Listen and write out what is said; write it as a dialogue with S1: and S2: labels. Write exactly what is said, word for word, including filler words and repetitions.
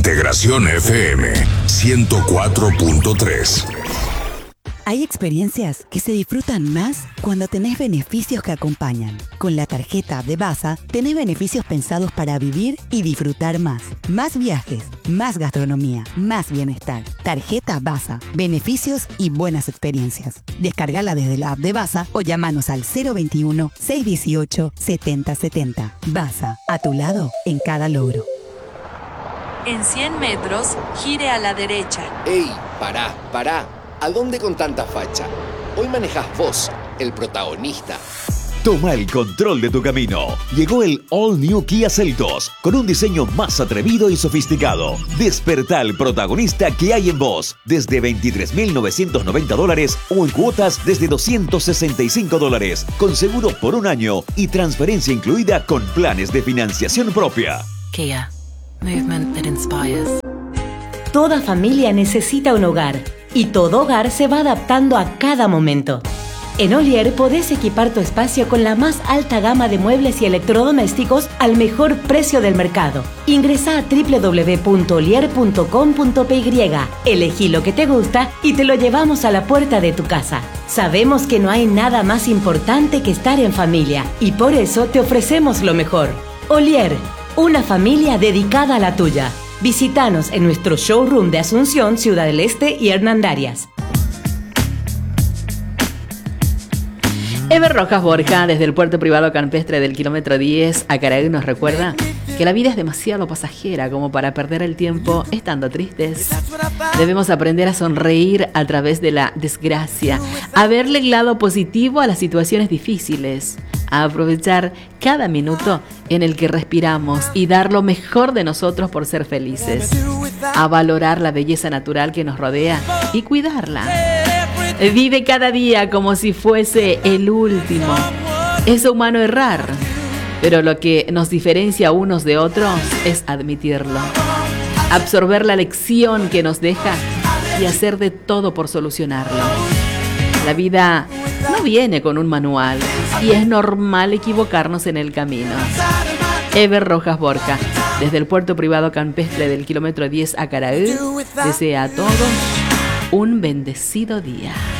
S1: Integración F M ciento cuatro punto tres.
S2: Hay experiencias que se disfrutan más cuando tenés beneficios que acompañan. Con la tarjeta de Baza, tenés beneficios pensados para vivir y disfrutar más. Más viajes, más gastronomía, más bienestar. Tarjeta Baza, beneficios y buenas experiencias. Descargala desde la app de Baza o llamanos al cero veintiuno, seiscientos dieciocho, setenta setenta. Baza, a tu lado en cada logro.
S3: En cien metros, gire a la derecha.
S4: ¡Ey! Pará, pará. ¿A dónde con tanta facha? Hoy manejás vos, el protagonista.
S5: Toma el control de tu camino. Llegó el All New Kia Seltos, con un diseño más atrevido y sofisticado. Despertá al protagonista que hay en vos, desde veintitrés mil novecientos noventa dólares o en cuotas desde doscientos sesenta y cinco dólares, con seguro por un año y transferencia incluida con planes de financiación propia.
S6: Kia. Movement that inspires.
S7: Toda familia necesita un hogar y todo hogar se va adaptando a cada momento. En Olier podés equipar tu espacio con la más alta gama de muebles y electrodomésticos al mejor precio del mercado. Ingresá a doble u doble u doble u punto olier punto com punto pe ye, elegí lo que te gusta y te lo llevamos a la puerta de tu casa. Sabemos que no hay nada más importante que estar en familia y por eso te ofrecemos lo mejor. Olier, una familia dedicada a la tuya. Visítanos en nuestro showroom de Asunción, Ciudad del Este y Hernandarias.
S8: Ever Rojas Borja, desde el puerto privado campestre del kilómetro diez a Caraí, nos recuerda que la vida es demasiado pasajera como para perder el tiempo estando tristes. Debemos aprender a sonreír a través de la desgracia, a verle el lado positivo a las situaciones difíciles, a aprovechar cada minuto en el que respiramos y dar lo mejor de nosotros por ser felices, a valorar la belleza natural que nos rodea y cuidarla. Vive cada día como si fuese el último. Es humano errar, pero lo que nos diferencia unos de otros es admitirlo, absorber la lección que nos deja y hacer de todo por solucionarlo. La vida no viene con un manual y es normal equivocarnos en el camino. Ever Rojas Borja, desde el puerto privado campestre del kilómetro diez a Caraí, desea a todos un bendecido día.